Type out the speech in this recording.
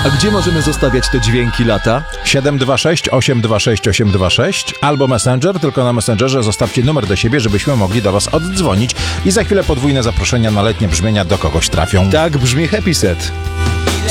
A gdzie możemy zostawiać te dźwięki lata? 726 826 826 albo Messenger, tylko na Messengerze zostawcie numer do siebie, żebyśmy mogli do was oddzwonić i za chwilę podwójne zaproszenia na letnie brzmienia do kogoś trafią. Tak brzmi Happy Set.